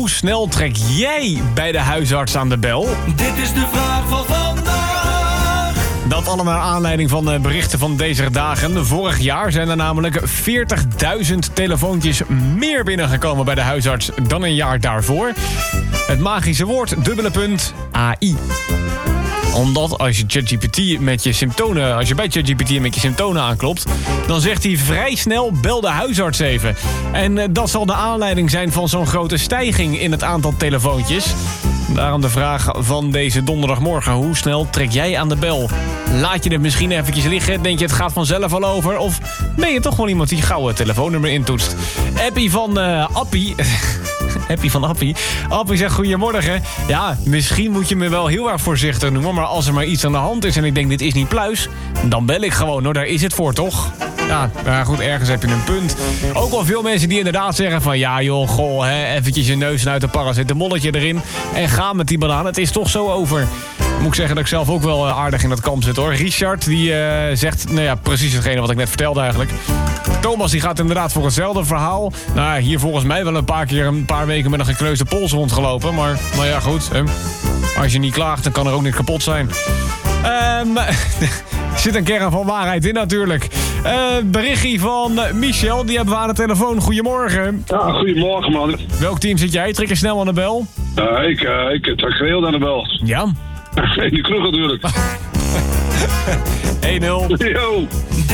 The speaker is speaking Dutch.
Hoe snel trek jij bij de huisarts aan de bel? Dit is de vraag van vandaag. Dat allemaal naar aanleiding van berichten van deze dagen. Vorig jaar zijn er namelijk 40.000 telefoontjes meer binnengekomen bij de huisarts dan een jaar daarvoor. Het magische woord, AI. Omdat als je bij ChatGPT met je symptomen aanklopt, dan zegt hij vrij snel: bel de huisarts even. En dat zal de aanleiding zijn van zo'n grote stijging in het aantal telefoontjes. Daarom de vraag van deze donderdagmorgen: hoe snel trek jij aan de bel? Laat je het misschien eventjes liggen? Denk je het gaat vanzelf al over? Of ben je toch wel iemand die gauw het telefoonnummer intoetst? Appie van Appie. Appie van Appie. Appie zegt: goedemorgen. Ja, misschien moet je me wel heel erg voorzichtig noemen, maar als er maar iets aan de hand is en ik denk dit is niet pluis, dan bel ik gewoon hoor, daar is het voor toch? Ja, maar goed, ergens heb je een punt. Ook wel veel mensen die inderdaad zeggen van ja joh, goh, eventjes je neus uit de paracetamolletje erin en ga met die banaan, het is toch zo over. Moet ik zeggen dat ik zelf ook wel aardig in dat kamp zit hoor. Richard die zegt, nou ja, precies hetgene wat ik net vertelde eigenlijk. Thomas die gaat inderdaad voor hetzelfde verhaal. Nou, hier volgens mij wel een paar weken met een gekneusde pols rondgelopen. Maar nou ja, goed. Als je niet klaagt, dan kan er ook niet kapot zijn. Er zit een kern van waarheid in natuurlijk. Berichtje van Michel, die hebben we aan de telefoon. Goedemorgen. Ja, goedemorgen man. Welk team zit jij? Trek je snel aan de bel? Ik trek geheel aan de bel. Ja. In de kroeg natuurlijk. 1-0. Yo.